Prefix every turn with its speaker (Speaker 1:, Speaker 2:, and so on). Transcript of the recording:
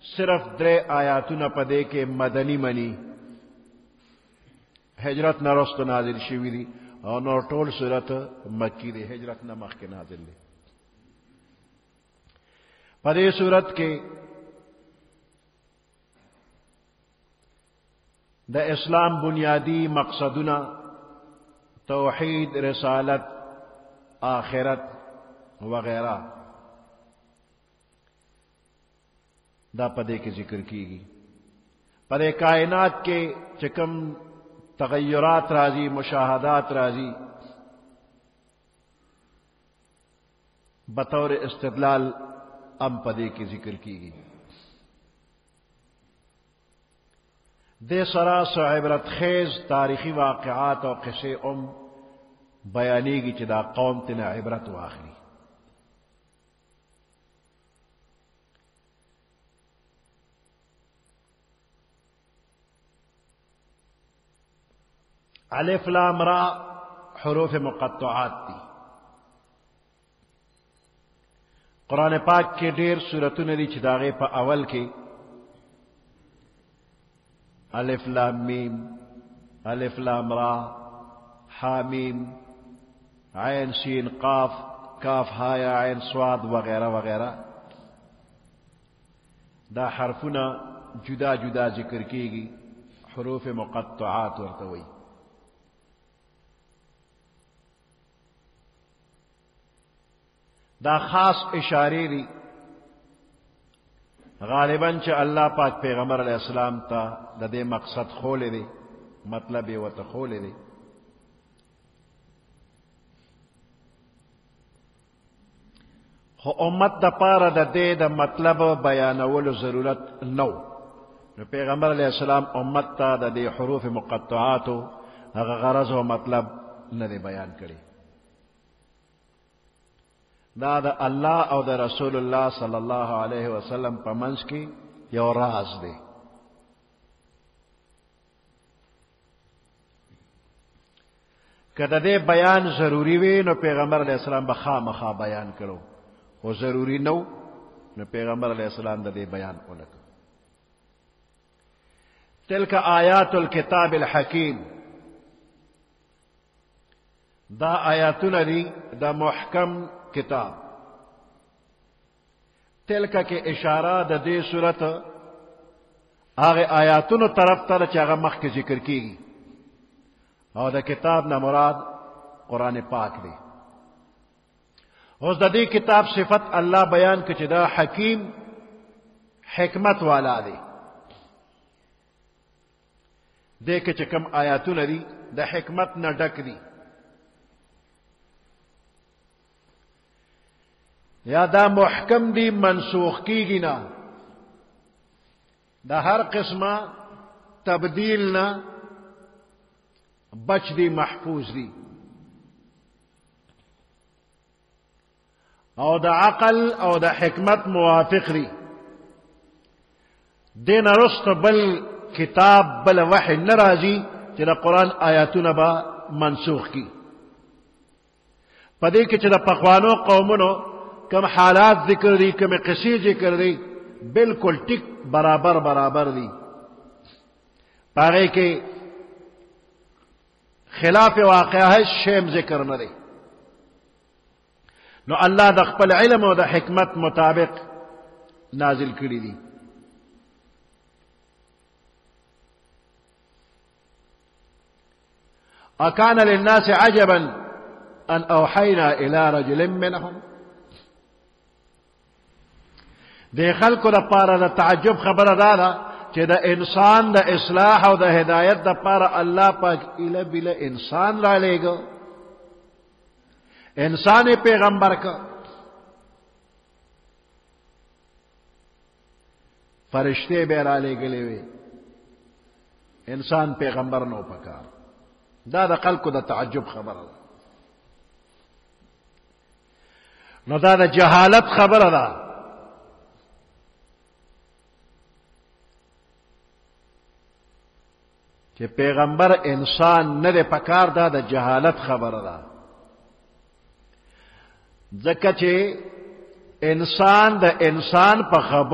Speaker 1: صرف 3 آیاتونه پدې کې مدنی منی هجرت نه وروسته نازل شوی دي او نور ټول سورت مکی دی هجرت نه مخکې نازل دی پدې سورت کې د اسلام بنیادی مقصدونه توحید رسالت آخرت وغیرہ دا پدې کې ذکر کیږي پدې کائنات کې چکم تغیرات راضی مشاہدات راضی بطور استدلال ام پدے کی ذکر کی گئی دے سرا عبرت خیز تاریخی واقعات اور قصے بیانی کی چدا قوم تنا عبرت واخلی الف لام را حروف مقطعات دی قرآن پاک کے ډیر سورتونه دي چې داغه په اول کې الف لام میم الف لام را حامیم عین سین قاف کاف ها یا عین صاد وغیرہ وغیرہ دا حرفونه جدا جدا ذکر کیږي حروف مقطعات ورته وایي دا خاص اشاری دی غالباً چه اللہ پاک پیغمبر علیہ السلام تا دا دے مقصد خولے دی مطلب و تا خولے دی خو امت دا پارا دا دے دا مطلب بیانولو ضرورت نو پیغمبر علیہ السلام امت تا دا دے حروف مقطعاتو اگا غرض و مطلب ندے بیان کری دا دا اللہ او دا رسول اللہ صلی اللہ علیہ وسلم پا منز کی یو راز دے کہ دا دے بیان ضروری وی نو پیغمبر علیہ السلام بخا مخا بیان کرو وہ ضروری نو پیغمبر علیہ السلام دا دے بیان اولک تلک آیات الکتاب الحکیم دا آیاتنا دی دا محکم کتاب تلکا کے اشارہ دا دے صورت آغے آیاتن طرف تر چاگا مخ کے ذکر کی گی اور دا کتاب نا مراد قرآن پاک دے اس دا دی کتاب صفت اللہ بیان کے چدا حکیم حکمت والا دے دے کے چکم آیاتن دی دا حکمت نا ڈک دی یا دا محکم دی منسوخ کی گنا دا ہر قسم تبدیل نہ بچ دی محفوظ دی او دا عقل او دا حکمت موافق دی دین رست بل کتاب بل وحی نرازی چلا قرآن آیاتنا با منسوخ کی پدے کہ چلا پخوانو قومنو کم حالات ذکر دی کم قصے ذکر دی بالکل ٹک برابر برابر دی پاگے کے خلاف واقعہ ہے شیم ذکر نہ دی نو اللہ دا خپل علم و دا حکمت مطابق نازل کری دی اکان للناس عجبا ان اوحینا الى رجل منهم دے خلقو دا پارا دا تعجب خبر دادا چہ دا انسان دا اصلاح و دا ہدایت دا پارا اللہ پاک الہ بلا انسان را لے گا انسان پیغمبر کا فرشتے بے را لے گلے وے انسان پیغمبر نو پکار دا خلقو دا تعجب خبر دا نو دا جہالت خبر دا کہ پیغمبر انسان نہ دے پکار دا دا جہالت خبر دا ځکه چې انسان د انسان په خبر